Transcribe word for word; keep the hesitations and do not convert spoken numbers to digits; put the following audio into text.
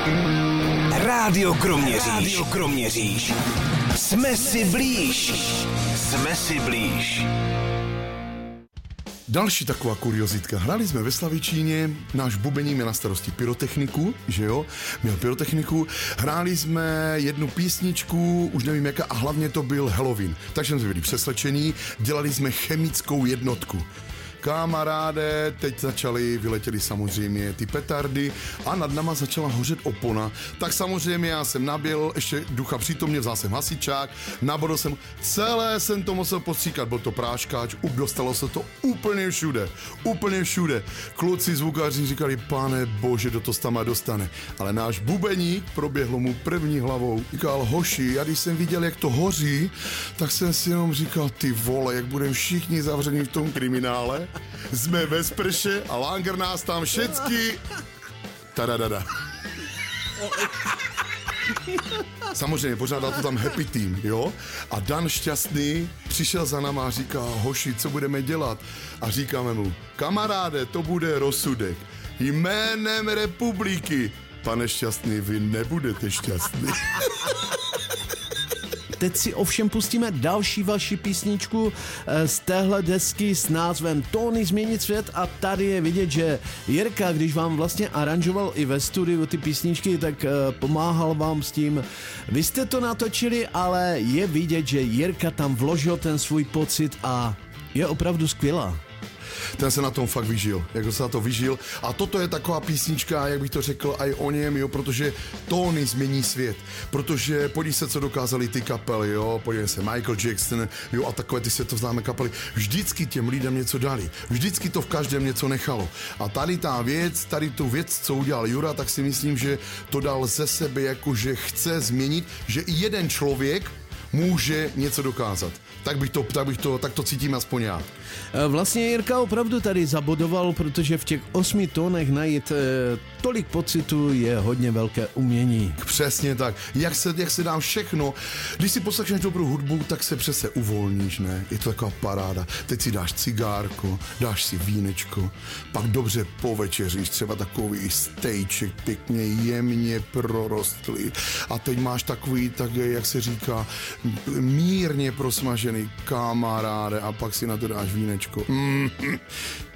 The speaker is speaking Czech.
Rádio Kroměříž. Rádio Kroměříž. Jsme si blíž. Jsme si blíž. Další taková kuriozitka. Hráli jsme ve Slavičíně, náš bubeník měl na starosti pyrotechniku, že jo, měl pyrotechniku. Hráli jsme jednu písničku, už nevím jaká, a hlavně to byl Halloween. Takže jsme byli přeslečení, dělali jsme chemickou jednotku. Kamaráde, teď začaly, vyletěly samozřejmě ty petardy a nad náma začala hořet opona. Tak samozřejmě já jsem nabil, ještě ducha přítomně, vzal jsem hasičák, nabodl jsem, celé jsem to musel postříkat, byl to práškáč, dostalo se to úplně všude, úplně všude. Kluci zvukaři říkali, pane bože, do to stama dostane. Ale náš bubeník proběhlo mu první hlavou. Říkal, hoši, já když jsem viděl, jak to hoří, tak jsem si jenom říkal, ty vole, jak budeme všichni zavření v tom kriminále. Jsme ve sprše a Langer nás tam všecky... Tadadada. Samozřejmě pořádal to tam happy team, jo? A Dan Šťastný přišel za náma a říká, hoši, co budeme dělat? A říkáme mu, kamaráde, to bude rozsudek. Jménem republiky. Pane Šťastný, vy nebudete šťastný. Teď si ovšem pustíme další vaši písničku z téhle desky s názvem Tóny změnit svět a tady je vidět, že Jirka, když vám vlastně aranžoval i ve studiu ty písničky, tak pomáhal vám s tím. Vy jste to natočili, ale je vidět, že Jirka tam vložil ten svůj pocit a je opravdu skvělá. Ten se na tom fakt vyžil, jak se na to vyžil. A toto je taková písnička, jak bych to řekl, aj o něm, jo, protože tóny změní svět. Protože podívej se, co dokázali ty kapely, jo, podívej se, Michael Jackson, jo, a takové ty světovznámé kapely. Vždycky těm lidem něco dali, vždycky to v každém něco nechalo. A tady ta věc, tady tu věc, co udělal Jura, tak si myslím, že to dal ze sebe, jako že chce změnit, že i jeden člověk může něco dokázat. Tak bych to, tak bych to, tak to cítím aspoň já. Vlastně Jirka opravdu tady zabodoval, protože v těch osmi tónech najít e, tolik pocitu je hodně velké umění. Přesně tak. Jak se, jak se dá všechno. Když si poslechneš dobrou hudbu, tak se přece uvolníš, ne? Je to taková paráda. Teď si dáš cigárko, dáš si vínečko, pak dobře povečeříš, třeba takový stejček pěkně jemně prorostlý. A teď máš takový, tak jak se říká, mírně prosmažený kamaráde a pak si na to dáš vínečko. Mm,